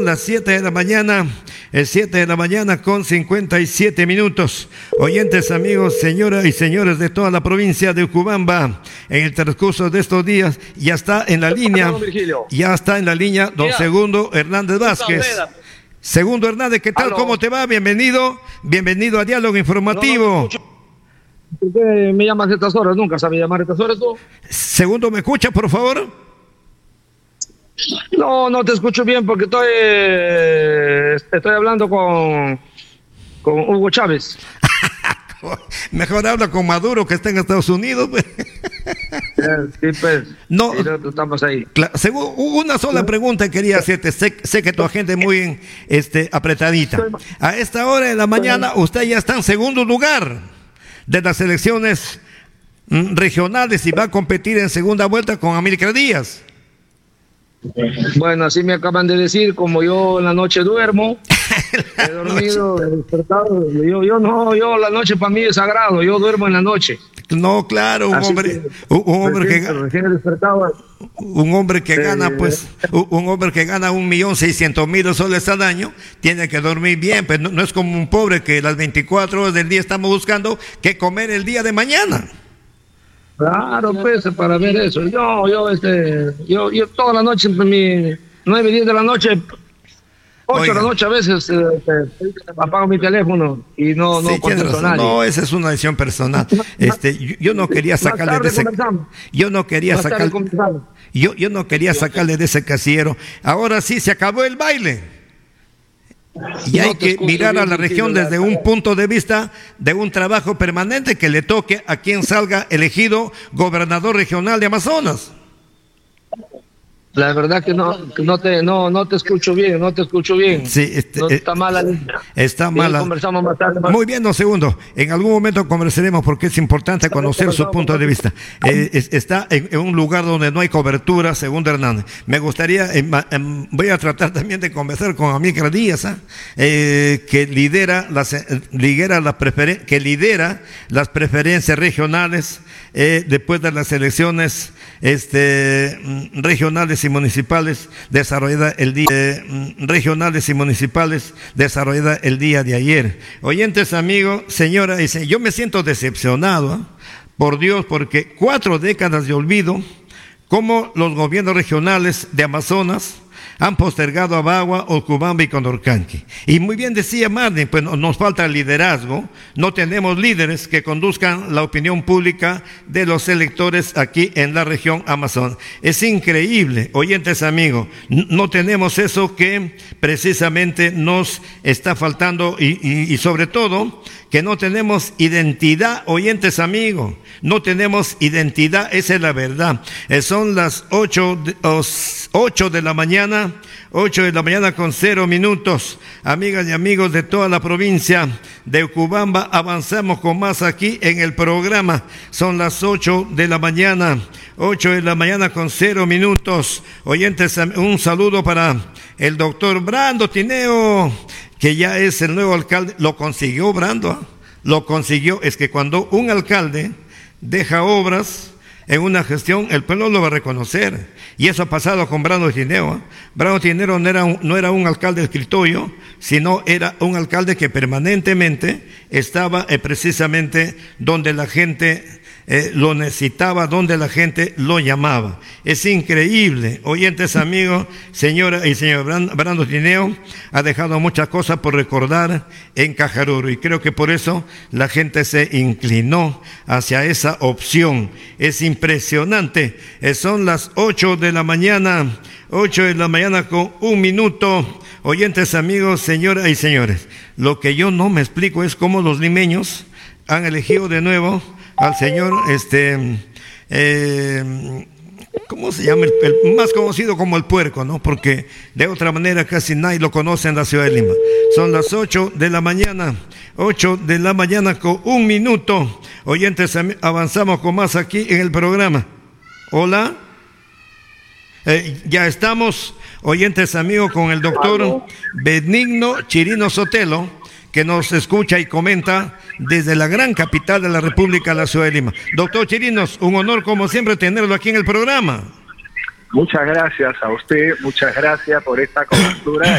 las 7 de la mañana, 7 de la mañana con 57 minutos. Oyentes, amigos, señoras y señores de toda la provincia de Ucubamba, en el transcurso de estos días ya está en la línea, don Segundo Hernández Vázquez. Segundo Hernández, ¿qué tal? ¿Cómo te va? Bienvenido a Diálogo Informativo. ¿Por qué me llamas a estas horas? Nunca sabía llamar a estas horas tú. Segundo, ¿me escucha, por favor? No te escucho bien porque estoy hablando con Hugo Chávez. Mejor habla con Maduro, que está en Estados Unidos. Sí, pues. No, estamos ahí. Una sola pregunta quería hacerte. Sé que tu agenda es muy apretadita. A esta hora de la mañana usted ya está en segundo lugar de las elecciones regionales y va a competir en segunda vuelta con Amílcar Díaz. Bueno, así me acaban de decir, como yo en la noche duermo, he dormido, he despertado, yo la noche para mí es sagrado, yo duermo en la noche. No, claro, un hombre que gana 1.600.000 soles al año, tiene que dormir bien, pues no es como un pobre que las 24 horas del día estamos buscando qué comer el día de mañana. Claro, pues, para ver eso. Yo toda la noche, 9, 10 de la noche, 8 de la noche a veces, apago mi teléfono y no contesto a nadie. No, esa es una decisión personal. Yo no quería sacarle de ese, yo no quería sacarle de ese casillero. Ahora sí, se acabó el baile. Y hay que mirar a la región desde un punto de vista de un trabajo permanente que le toque a quien salga elegido gobernador regional de Amazonas. La verdad que no te escucho bien, Sí, está mala línea. Está mala. Conversamos más tarde. Muy bien, don Segundo. En algún momento conversaremos porque es importante conocer su punto de vista. Está en un lugar donde no hay cobertura, Segundo Hernández. Me gustaría, voy a tratar también de conversar con Amílcar Díaz, que lidera las preferencias regionales después de las elecciones regionales y municipales desarrollada el día de ayer. Oyentes, amigos, señora y señor, yo me siento decepcionado, por Dios, porque 4 décadas de olvido, como los gobiernos regionales de Amazonas han postergado a Bagua, Ocubamba y Condorcanqui. Y muy bien decía Martín, pues nos falta liderazgo, no tenemos líderes que conduzcan la opinión pública de los electores aquí en la región Amazonas. Es increíble, oyentes amigos, no tenemos eso que precisamente nos está faltando y sobre todo que no tenemos identidad, oyentes amigos, no tenemos identidad, esa es la verdad. Son las 8 de la mañana con 0 minutos. Amigas y amigos de toda la provincia de Ucubamba, avanzamos con más aquí en el programa. Son las 8 de la mañana con 0 minutos. Oyentes, un saludo para el doctor Brando Tineo, que ya es el nuevo alcalde. Lo consiguió Brando, lo consiguió. Es que cuando un alcalde deja obras en una gestión, el pueblo lo va a reconocer. Y eso ha pasado con Brando Tineo. Brando Tineo no era un alcalde escritorio, sino era un alcalde que permanentemente estaba precisamente donde la gente lo necesitaba, donde la gente lo llamaba. Es increíble, oyentes amigos, señora y señor. Brando Tineo ha dejado muchas cosas por recordar en Cajaruro y creo que por eso la gente se inclinó hacia esa opción. Es impresionante. Son las 8 de la mañana con 1 minuto. Oyentes amigos, señoras y señores, lo que yo no me explico es cómo los limeños han elegido de nuevo al señor, ¿cómo se llama? El más conocido como el Puerco, ¿no? Porque de otra manera casi nadie lo conoce en la ciudad de Lima. Son las 8 de la mañana con 1 minuto. Oyentes, avanzamos con más aquí en el programa. Hola. Ya estamos, oyentes amigos, con el doctor Benigno Chirinos Sotelo, que nos escucha y comenta desde la gran capital de la República, la ciudad de Lima. Doctor Chirinos, un honor como siempre tenerlo aquí en el programa. Muchas gracias a usted, muchas gracias por esta cobertura.